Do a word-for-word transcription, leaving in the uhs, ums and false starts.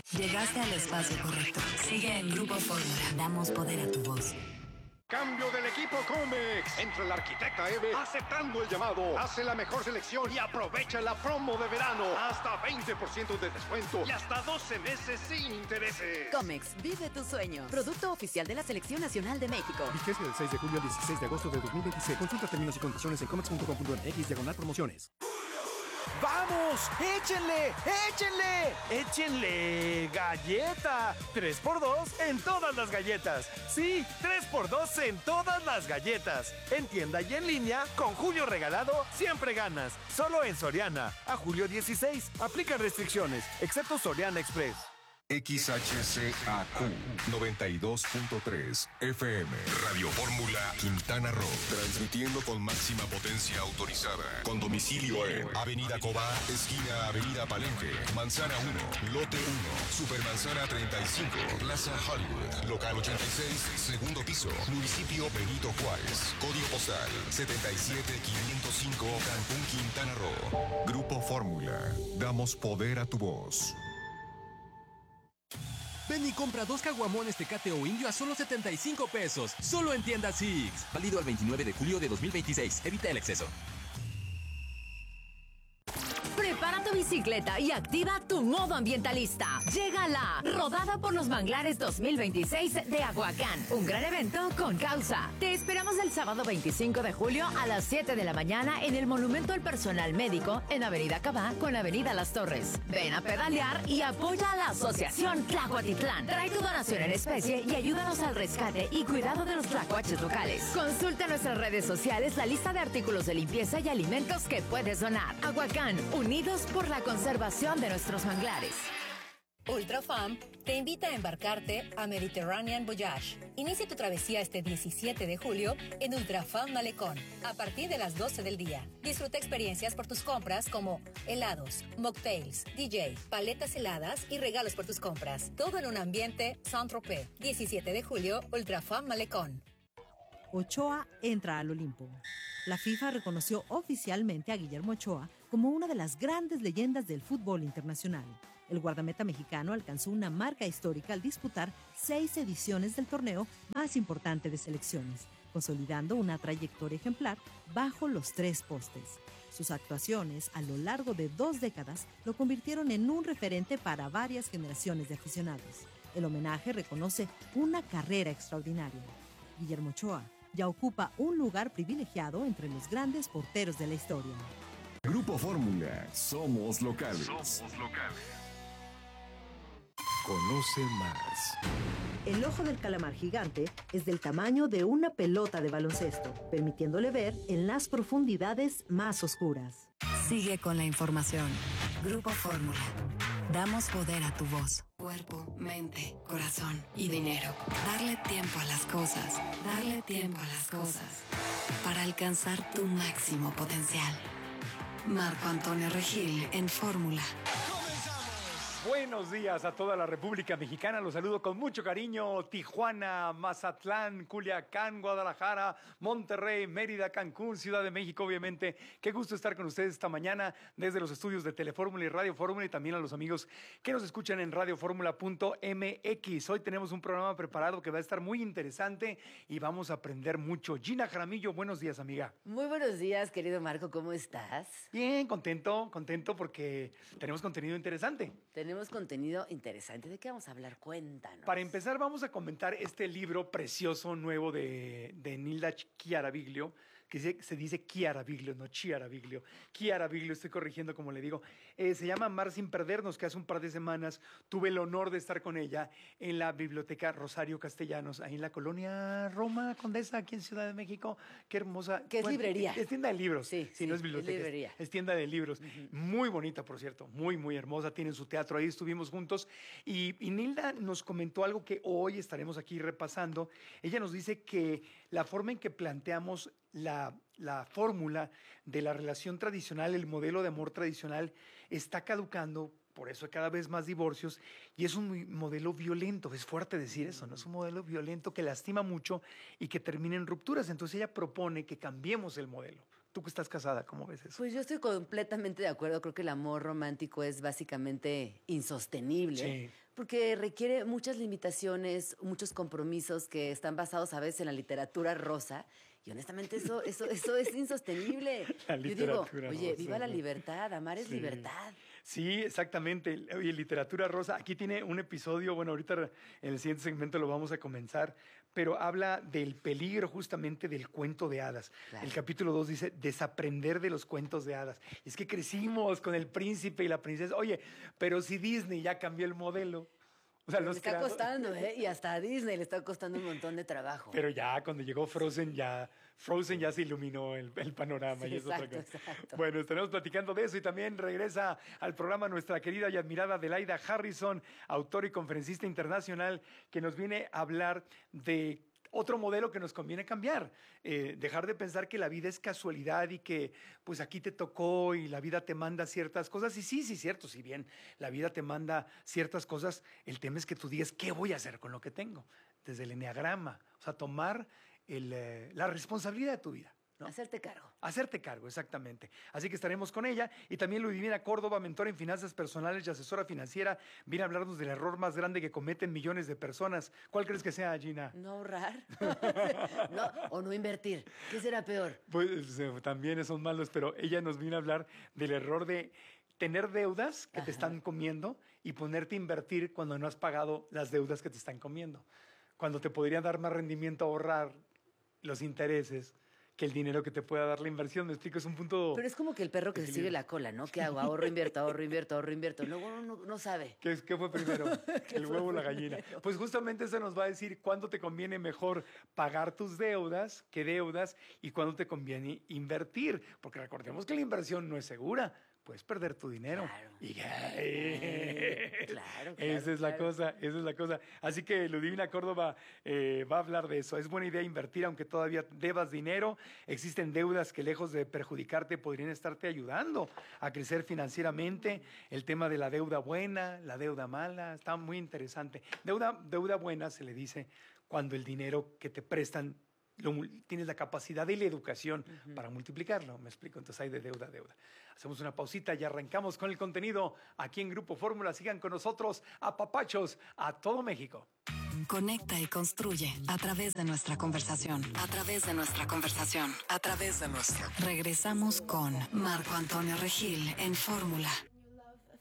Llegaste al espacio correcto. Sigue en Grupo Fórmula. Damos poder a tu voz. Cambio del equipo Comex. Entra el arquitecta Eve aceptando el llamado. Hace la mejor selección y aprovecha la promo de verano. Hasta veinte por ciento de descuento y hasta doce meses sin intereses. Comex, vive tu sueño. Producto oficial de la Selección Nacional de México. Vigencia del seis de julio al dieciséis de agosto de dos mil veintiséis. Consulta términos y condiciones en comex punto com punto m x diagonal promociones. ¡Vamos! ¡Échenle! ¡Échenle! ¡Échenle! ¡Galleta! tres por dos en todas las galletas. Sí, tres por dos en todas las galletas. En tienda y en línea, con Julio Regalado, siempre ganas. Solo en Soriana. A julio dieciséis. Aplica restricciones, excepto Soriana Express. X H C A Q noventa y dos punto tres F M Radio Fórmula Quintana Roo, transmitiendo con máxima potencia autorizada, con domicilio en Avenida Cobá, esquina Avenida Palenque, Manzana uno, Lote uno, Supermanzana treinta y cinco, Plaza Hollywood, Local ochenta y seis, segundo piso, Municipio Benito Juárez, Código Postal setenta y siete quinientos cinco, Cancún, Quintana Roo. Grupo Fórmula, damos poder a tu voz. Ven y compra dos caguamones Tecate o Indio a solo setenta y cinco pesos. Solo en tienda Six. Válido al veintinueve de julio de dos mil veintiséis. Evita el exceso. Prepara tu bicicleta y activa tu modo ambientalista. Llega la Rodada por los Manglares dos mil veintiséis de Aguacán. Un gran evento con causa. Te esperamos el sábado veinticinco de julio a las siete de la mañana en el Monumento al Personal Médico en Avenida Cabá con Avenida Las Torres. Ven a pedalear y apoya a la Asociación Tlahuatitlán. Trae tu donación en especie y ayúdanos al rescate y cuidado de los tlacuaches locales. Consulta en nuestras redes sociales la lista de artículos de limpieza y alimentos que puedes donar. Aguacán, unidos por la conservación de nuestros manglares. Ultrafam te invita a embarcarte a Mediterranean Voyage. Inicia tu travesía este diecisiete de julio en Ultrafam Malecón, a partir de las doce del día. Disfruta experiencias por tus compras como helados, mocktails, D J, paletas heladas y regalos por tus compras. Todo en un ambiente Saint-Tropez. diecisiete de julio, Ultrafam Malecón. Ochoa entra al Olimpo. La FIFA reconoció oficialmente a Guillermo Ochoa como una de las grandes leyendas del fútbol internacional. El guardameta mexicano alcanzó una marca histórica al disputar seis ediciones del torneo más importante de selecciones, consolidando una trayectoria ejemplar bajo los tres postes. Sus actuaciones a lo largo de dos décadas lo convirtieron en un referente para varias generaciones de aficionados. El homenaje reconoce una carrera extraordinaria. Guillermo Ochoa ya ocupa un lugar privilegiado entre los grandes porteros de la historia. Grupo Fórmula, somos locales. Somos locales. Conoce más. El ojo del calamar gigante es del tamaño de una pelota de baloncesto, permitiéndole ver en las profundidades más oscuras. Sigue con la información. Grupo Fórmula. Damos poder a tu voz. Cuerpo, mente, corazón y dinero. Darle tiempo a las cosas. Darle tiempo a las cosas. Para alcanzar tu máximo potencial. Marco Antonio Regil en Fórmula. Buenos días a toda la República Mexicana. Los saludo con mucho cariño. Tijuana, Mazatlán, Culiacán, Guadalajara, Monterrey, Mérida, Cancún, Ciudad de México, obviamente. Qué gusto estar con ustedes esta mañana desde los estudios de Telefórmula y Radio Fórmula y también a los amigos que nos escuchan en radio fórmula punto m x. Hoy tenemos un programa preparado que va a estar muy interesante y vamos a aprender mucho. Gina Jaramillo, buenos días, amiga. Muy buenos días, querido Marco. ¿Cómo estás? Bien, contento, contento porque tenemos contenido interesante. Tenemos contenido interesante. ¿De qué vamos a hablar? Cuéntanos. Para empezar, vamos a comentar este libro precioso nuevo de, de Nilda Chiaraviglio, que se, se dice Chiaraviglio, no Chiaraviglio. Chiaraviglio, estoy corrigiendo como le digo. Eh, se llama Amar sin perdernos, que hace un par de semanas tuve el honor de estar con ella en la Biblioteca Rosario Castellanos, ahí en la colonia Roma Condesa, aquí en Ciudad de México. Qué hermosa. Que es bueno, librería. Es tienda de libros. Sí, sí, sí, no es biblioteca. Es librería. Es, es tienda de libros. Uh-huh. Muy bonita, por cierto. Muy, muy hermosa. Tienen su teatro ahí, estuvimos juntos. Y, y Nilda nos comentó algo que hoy estaremos aquí repasando. Ella nos dice que la forma en que planteamos la, la fórmula de la relación tradicional, el modelo de amor tradicional, está caducando. Por eso hay cada vez más divorcios y es un modelo violento. Es fuerte decir eso, ¿no? Es un modelo violento que lastima mucho y que termina en rupturas. Entonces ella propone que cambiemos el modelo. Tú que estás casada, ¿cómo ves eso? Pues yo estoy completamente de acuerdo. Creo que el amor romántico es básicamente insostenible. Sí. Porque requiere muchas limitaciones, muchos compromisos que están basados a veces en la literatura rosa. Y honestamente eso, eso, eso es insostenible. La Yo digo, literatura oye, rosa, viva la ¿no? libertad, amar es Sí. libertad. Sí, exactamente. Oye, literatura rosa. Aquí tiene un episodio, bueno, ahorita en el siguiente segmento lo vamos a comenzar, pero habla del peligro justamente del cuento de hadas. Claro. El capítulo dos dice, desaprender de los cuentos de hadas. Es que crecimos con el príncipe y la princesa. Oye, pero si Disney ya cambió el modelo. O sea, Le los está creadores- costando, ¿eh? Y hasta a Disney le está costando un montón de trabajo. Pero ya, cuando llegó Frozen, ya Frozen ya se iluminó el, el panorama. Sí, y es otra exacto, cosa. exacto. Bueno, estaremos platicando de eso y también regresa al programa nuestra querida y admirada Adelaida Harrison, autora y conferencista internacional, que nos viene a hablar de otro modelo que nos conviene cambiar. Eh, dejar de pensar que la vida es casualidad y que pues aquí te tocó y la vida te manda ciertas cosas. Y sí, sí, cierto, si bien la vida te manda ciertas cosas, el tema es que tú digas, ¿qué voy a hacer con lo que tengo? Desde el enneagrama, o sea, tomar el, eh, la responsabilidad de tu vida. ¿no? Hacerte cargo. Hacerte cargo, exactamente. Así que estaremos con ella. Y también Ludivina Córdoba, mentora en finanzas personales y asesora financiera, viene a hablarnos del error más grande que cometen millones de personas. ¿Cuál crees que sea, Gina? No ahorrar. No, o no invertir. ¿Qué será peor? Pues eh, también son malos, pero ella nos viene a hablar del error de tener deudas que te están comiendo y ponerte a invertir cuando no has pagado las deudas que te están comiendo. Cuando te podría dar más rendimiento ahorrar los intereses que el dinero que te pueda dar la inversión. ¿Me explico? Es un punto... Pero es como que el perro que se sigue la cola, ¿no? ¿Qué hago? Ahorro, invierto, ahorro, invierto, ahorro, invierto. Luego uno no, no sabe. ¿Qué, qué fue primero? ¿El huevo o la gallina? Pues justamente eso nos va a decir cuándo te conviene mejor pagar tus deudas, qué deudas, y cuándo te conviene invertir. Porque recordemos que la inversión no es segura. Puedes perder tu dinero. Claro. Y Claro, claro, esa es la claro. cosa, esa es la cosa. Así que Ludivina Córdoba eh, va a hablar de eso. Es buena idea invertir aunque todavía debas dinero. Existen deudas que lejos de perjudicarte podrían estarte ayudando a crecer financieramente. El tema de la deuda buena, la deuda mala, está muy interesante. Deuda, deuda buena se le dice cuando el dinero que te prestan lo mul- tienes la capacidad y la educación para multiplicarlo. Me explico, entonces hay de deuda a deuda. Hacemos una pausita y arrancamos con el contenido aquí en Grupo Fórmula. Sigan con nosotros, apapachos a todo México. Conecta y construye a través de nuestra conversación. A través de nuestra conversación. A través de nuestra. Regresamos con Marco Antonio Regil en Fórmula.